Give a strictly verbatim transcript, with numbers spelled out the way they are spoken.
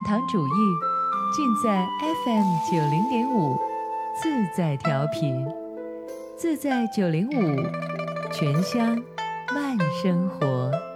堂主义，尽在 F M 九零点五自在调频，自在九零五，全乡慢生活。